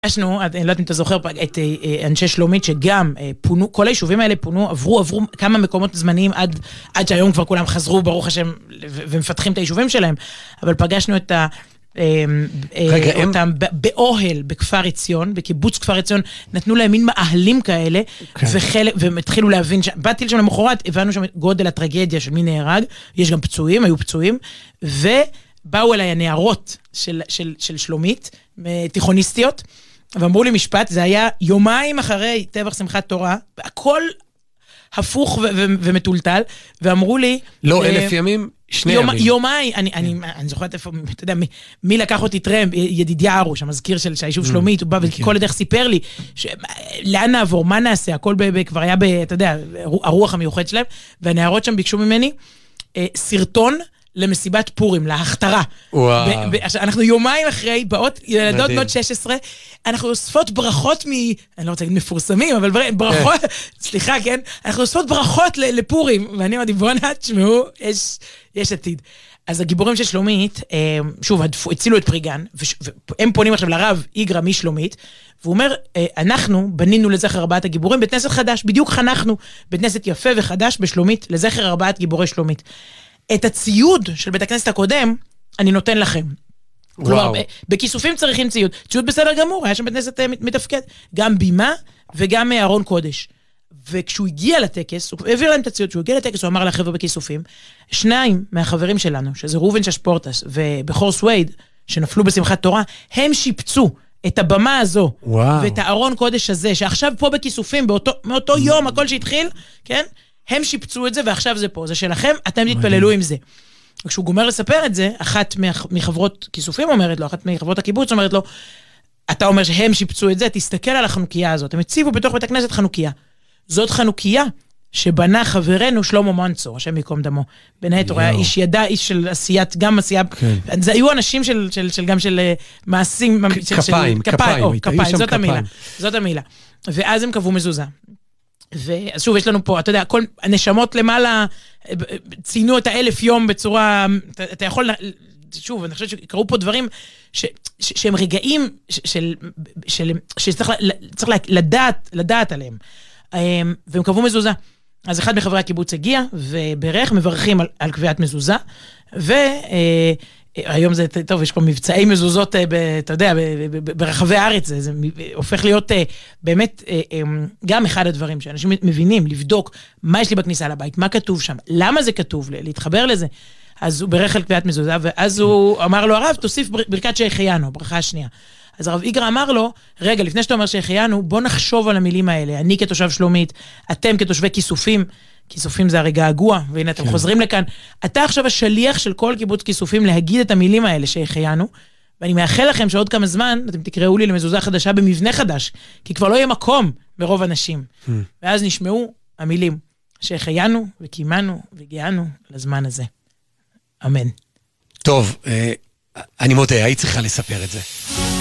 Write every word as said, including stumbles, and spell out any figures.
פגשנו, אני לא יודעת אם אתה זוכר, את אנשי שלומית שגם פונו, כל היישובים האלה פונו, עברו, עברו כמה מקומות זמניים עד, עד שהיום כבר כולם חזרו, ברוך השם, ומפתחים את היישובים שלהם, אבל פגשנו את ה... רגע, אותם באוהל בכפר עציון, בקיבוץ כפר עציון, נתנו להם מין מאהלים כאלה, והם התחילו להבין, באתי לשם למחרת, הבנו שם גודל הטרגדיה של מי נהרג, יש גם פצועים, היו פצועים, ובאו אליי הנערות של שלומית, תיכוניסטיות, ואמרו לי משפט, זה היה יומיים אחרי טבח שמחת תורה, הכל הפוך ומטולטל, ואמרו לי... לא אלף ימים, שני ימים. יומיים, אני זוכרת איפה, אתה יודע, מי לקח אותי טרמפ, ידידיה ארוש, המזכיר של היישוב שלומית, הוא בא וכל הדרך סיפר לי, לאן נעבור, מה נעשה, הכל כבר היה, אתה יודע, הרוח המיוחד שלהם, והנערות שם ביקשו ממני, סרטון, למסיבת פורים, להכתרה. וואו. אנחנו יומיים אחרי, באות, ילדות בנות שש עשרה, אנחנו אוספות ברכות מ... אני לא רוצה להגיד מפורסמים, אבל ברכות, סליחה, כן? אנחנו אוספות ברכות לפורים, ואני אמרתי, בוא נע, תשמעו, יש עתיד. אז הגיבורים של שלומית, שוב, הצילו את פריגן, והם פונים עכשיו לרב איגרא משלומית, והוא אומר, אנחנו בנינו לזכר ארבעת הגיבורים, בית כנסת חדש, בדיוק חנכנו בית כנסת יפה וחדש בשלומית, לזכר ארבעת גיבורי שלומית. את הציוד של בית הכנסת הקודם, אני נותן לכם. כלומר, בכיסופים צריכים ציוד. ציוד בסדר גמור, היה שם בית כנסת מתפקד. גם בימה וגם ארון קודש. וכשהוא הגיע לטקס, הוא העביר להם את הציוד, כשהוא הגיע לטקס, הוא אמר לחבר'ה בכיסופים, שניים מהחברים שלנו, שזה ראובן ששפורטס ובחור סווייד, שנפלו בשמחת תורה, הם שיפצו את הבמה הזו, וואו. ואת הארון קודש הזה, שעכשיו פה בכיסופים, באותו, מאותו יום, הכל שהתחיל, כן? הם שיפצו את זה, ועכשיו זה פה, זה שלכם, אתם תתפללו עם זה. וכשהוא גומר לספר את זה, אחת מחברות כיסופים אומרת לו, אחת מחברות הקיבוץ אומרת לו, אתה אומר שהם שיפצו את זה, תסתכל על החנוכיה הזאת, הם הציבו בתוך בית הכנסת חנוכיה. זאת חנוכיה שבנה חברנו שלמה מנצור, השם יקום דמו. בין היתר, היה איש ידע, איש של עשיית, גם עשייה, זה היו אנשים של, של, של, גם של מעשים, כפיים, כפיים, כפיים, זאת המילה, זאת המילה. ואז הם קבעו מזוזה. ואז שוב, יש לנו פה, אתה יודע, כל הנשמות למעלה ציינו את האלף יום בצורה, אתה, אתה יכול, שוב, אני חושבת שקראו פה דברים ש, ש, שהם רגעים של, של, שצריך צריך לדעת, לדעת עליהם. והם קבעו מזוזה. אז אחד מחברי הקיבוץ הגיע, וברך מברכים על, על קביעת מזוזה, והיום זה, טוב, יש פה מבצעי מזוזות, אתה יודע, ברחבי הארץ, זה, זה הופך להיות באמת גם אחד הדברים שאנשים מבינים, לבדוק מה יש לי בכניסה לבית, מה כתוב שם, למה זה כתוב, להתחבר לזה. אז הוא ברך על קביעת מזוזה, ואז הוא אמר לו, הרב, תוסיף ברכת שהחיינו, ברכה השנייה. אז הרב איגרא אמר לו, רגע, לפני שאתה אומר שהחיינו, בוא נחשוב על המילים האלה. אני כתושב שלומית, אתם כתושבי כיסופים, כיסופים זה הרגע הגוע, והנה אתם חוזרים לכאן. אתה עכשיו השליח של כל קיבוץ כיסופים להגיד את המילים האלה שהחיינו, ואני מאחל לכם שעוד כמה זמן אתם תקראו לי למזוזה חדשה במבנה חדש, כי כבר לא יהיה מקום ברוב אנשים. ואז נשמעו המילים שהחיינו וקיימנו והגיענו לזמן הזה. אמן. טוב, אני מודה, היית צריכה לספר את זה.